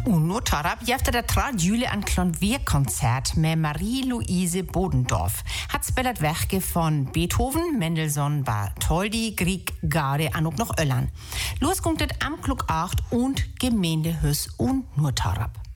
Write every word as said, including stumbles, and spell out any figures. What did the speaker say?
Und nur Tarab, jefter der Trad Jule ein Klavierkonzert mit Marie-Louise Bodendorf. Hat spellet Werke von Beethoven, Mendelssohn, Bartholdy, Grieg, Gade, an und noch Öllern. Los kommt es am Klug acht und Gemeindehüs und nur Tarab.